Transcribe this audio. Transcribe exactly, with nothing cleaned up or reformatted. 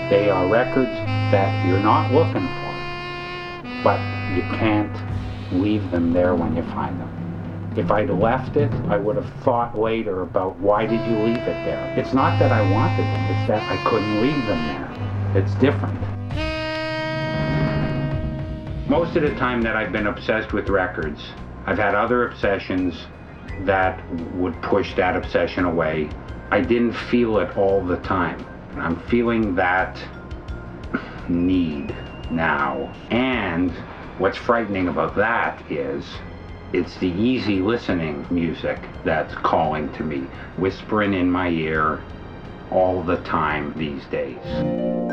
They are records that you're not looking for, but you can't leave them there when you find them. If I'd left it, I would have thought later about why did you leave it there. It's not that I wanted them, it's that I couldn't leave them there. It's different. Most of the time that I've been obsessed with records, I've had other obsessions that would push that obsession away. I didn't feel it all the time. I'm feeling that need now. And what's frightening about that is it's the easy listening music that's calling to me, whispering in my ear all the time these days.